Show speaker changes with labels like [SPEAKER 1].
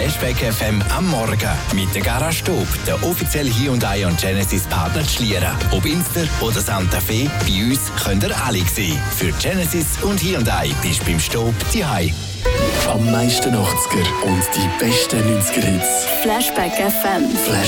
[SPEAKER 1] Flashback FM am Morgen mit der Garage Stub, der offizielle Hyundai und Genesis Partner zu Schlieren. Ob Inster oder Santa Fe, bei uns könnt ihr alle sehen. Für Genesis und Hyundai bist du beim Stub daheim.
[SPEAKER 2] Am meisten 80er und die besten 90er Hits.
[SPEAKER 3] Flashback FM.